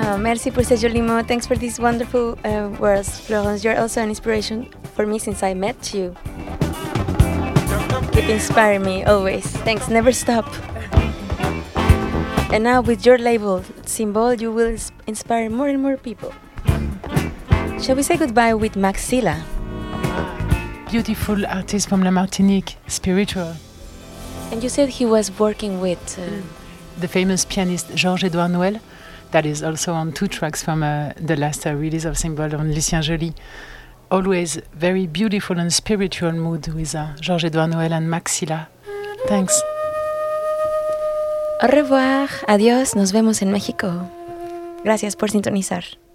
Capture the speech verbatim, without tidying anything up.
Oh, merci pour ces jolis mots. Thanks for these wonderful uh, words, Florence. You're also an inspiration for me since I met you. Keep inspiring me always. Thanks, never stop. And now with your label, Symbol, you will inspire more and more people. Shall we say goodbye with Maxilla? Beautiful artist from La Martinique, spiritual. And you said he was working with... Uh, the famous pianist Georges-Édouard Noël, that is also on two tracks from uh, the last uh, release of Symbol on Lucien Joly. Always very beautiful and spiritual mood with uh, Georges-Édouard Noël and Maxilla. Thanks. Au revoir, adiós, nos vemos en México. Gracias por sintonizar.